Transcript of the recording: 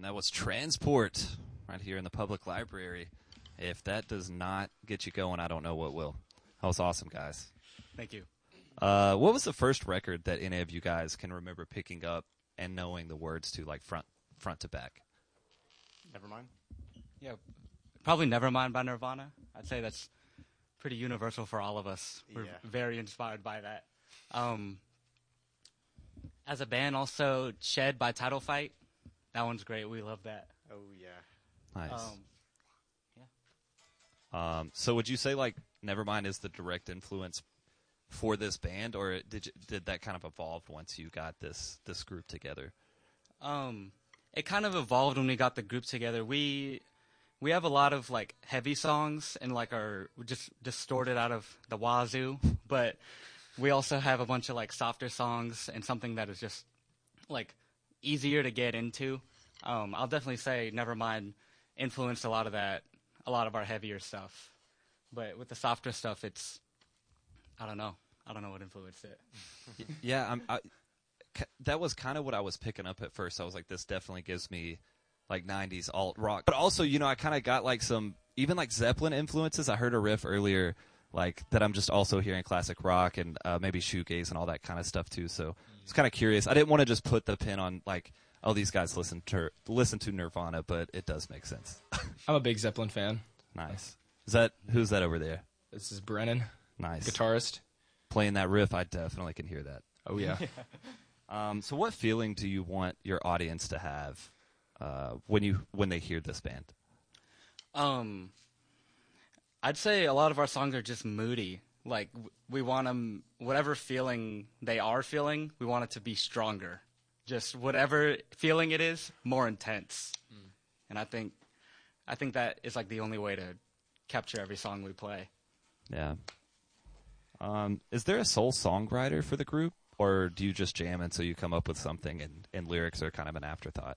that was Transport right here in the public library. If that does not get you going, I don't know what will. That was awesome, guys. Thank you. What was the first record that any of you guys can remember picking up and knowing the words to, like front to back? Nevermind. Yeah, probably Nevermind by Nirvana. I'd say that's pretty universal for all of us. We're very inspired by that. As a band, also Shed by Title Fight. That one's great. We love that. Oh, yeah. Nice. So would you say, like, Nevermind is the direct influence for this band, or did that kind of evolve once you got this group together? It kind of evolved when we got the group together. We have a lot of like heavy songs and like are just distorted out of the wazoo, but we also have a bunch of like softer songs and something that is just like easier to get into. I'll definitely say Nevermind influenced a lot of our heavier stuff, but with the softer stuff, I don't know what influenced it. Yeah, that was kind of what I was picking up at first. I was like, this definitely gives me like 90s alt rock. But also, I kind of got like some, even like Zeppelin influences. I heard a riff earlier like that I'm just also hearing classic rock and maybe shoegaze and all that kind of stuff too. So it's kind of curious. I didn't want to just put the pin on like, oh, these guys listen to Nirvana, but it does make sense. I'm a big Zeppelin fan. Nice. Who's that over there? This is Brennan. Nice. Guitarist. Playing that riff, I definitely can hear that. Oh, yeah. So what feeling do you want your audience to have when they hear this band? I'd say a lot of our songs are just moody. Like, we want them, whatever feeling they are feeling, we want it to be stronger. Just whatever feeling it is, more intense. And I think that is like the only way to capture every song we play. Yeah. Is there a sole songwriter for the group, or do you just jam and so you come up with something and lyrics are kind of an afterthought?